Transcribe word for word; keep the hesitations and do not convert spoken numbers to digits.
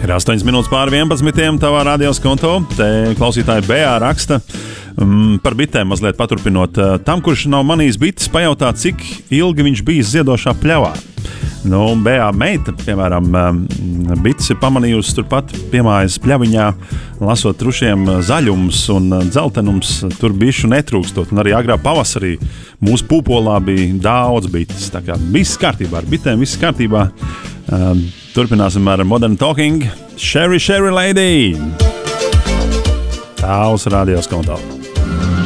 Ir astoņas minūtes pāri vienpadsmitiem tavā radios konto. Te klausītāji Bējā raksta mm, par bitēm mazliet paturpinot. Tam, kurš nav manījis bites, pajautā, cik ilgi viņš bijis ziedošā pļavā. Nu, Bējā meita, piemēram, bites ir pamanījusi turpat piemājas pļaviņā, lasot trušiem zaļums un dzeltenums, tur bišu netrūkstot. Un arī agrā pavasarī mūsu pūpolā bija daudz bites. Tā kā viss kārtībā ar bitēm, viss kārtībā. Uh, turpināsim ar Modern Talking. Sherry, Sherry Lady! Tavs radios kontā.